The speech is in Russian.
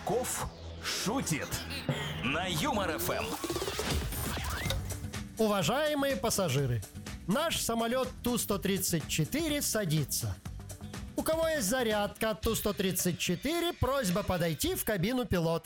Качков шутит на Юмор ФМ. Уважаемые пассажиры, наш самолет Ту-134 садится. У кого есть зарядка от Ту-134, просьба подойти в кабину пилота.